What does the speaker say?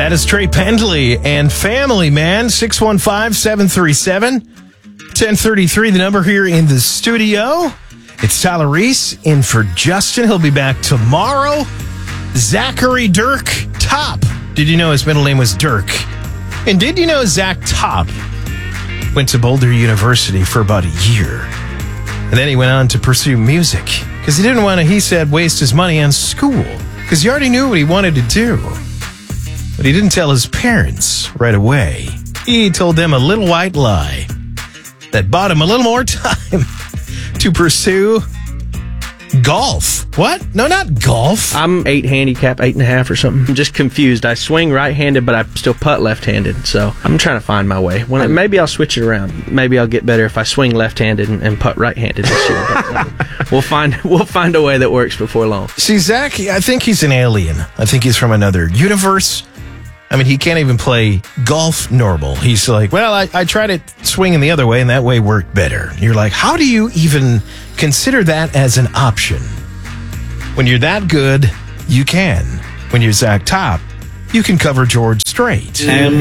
That is Trey Pendley and Family Man. 615-737-1033, the number here in the studio. It's Tyler Reese in for Justin. He'll be back tomorrow. Zachary Dirk Top. Did you know his middle name was Dirk? And did you know Zach Top went to Boulder University for about a year? And then he went on to pursue music because he didn't want to, he said, waste his money on school because he already knew what he wanted to do. But he didn't tell his parents right away. He told them a little white lie that bought him a little more time to pursue golf. What? No, not golf. I'm 8 handicap, 8.5 or something. I'm just confused. I swing right-handed, but I still putt left-handed. So I'm trying to find my way. Maybe I'll switch it around. Maybe I'll get better if I swing left-handed and putt right-handed this year. But, we'll find a way that works before long. See, Zach, I think he's an alien. I think he's from another universe. I mean, he can't even play golf normal. He's like, well, I tried it swinging the other way, and that way worked better. You're like, how do you even consider that as an option? When you're that good, you can. When you're Zach Top, you can cover George Strait.